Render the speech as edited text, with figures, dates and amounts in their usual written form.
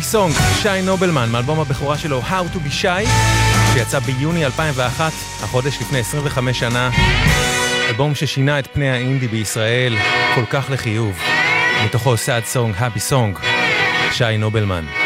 סונג, שי נובלמן, מאלבום הבכורה שלו How to be Shy, שיצא ביוני 2001, החודש לפני 25 שנה. אלבום ששינה את פני האינדי בישראל כל כך לחיוב. מתוכו sad song, happy song, שי נובלמן.